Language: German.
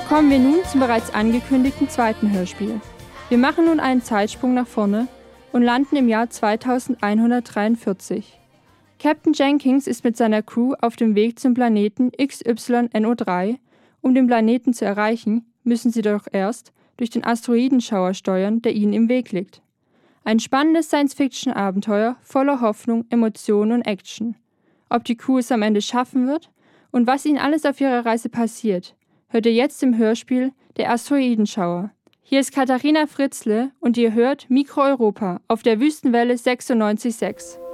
Kommen wir nun zum bereits angekündigten zweiten Hörspiel. Wir machen nun einen Zeitsprung nach vorne und landen im Jahr 2143. Captain Jenkins ist mit seiner Crew auf dem Weg zum Planeten XYNO3. Um den Planeten zu erreichen, müssen sie doch erst durch den Asteroidenschauer steuern, der ihnen im Weg liegt. Ein spannendes Science-Fiction-Abenteuer voller Hoffnung, Emotionen und Action. Ob die Crew es am Ende schaffen wird und was ihnen alles auf ihrer Reise passiert, hört ihr jetzt im Hörspiel Der Asteroidenschauer. Hier ist Katharina Fritzle und ihr hört Mikro Europa auf der Wüstenwelle 96.6.